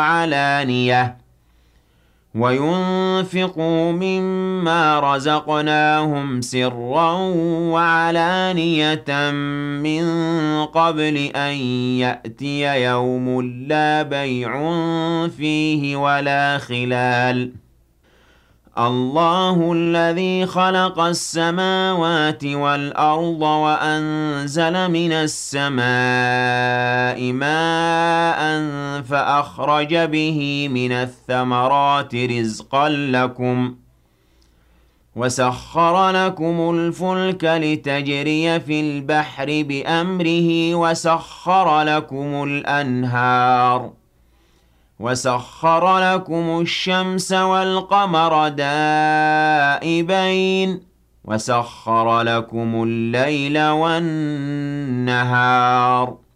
علانية وينفقوا مما رزقناهم سرا وعلانية من قبل أن يأتي يوم لا بيع فيه ولا خلال الله الذي خلق السماوات والأرض وأنزل من السماء ماء فأخرج به من الثمرات رزقا لكم وسخر لكم الفلك لتجري في البحر بأمره وسخر لكم الأنهار وسخر لكم الشمس والقمر دائبين وسخر لكم الليل والنهار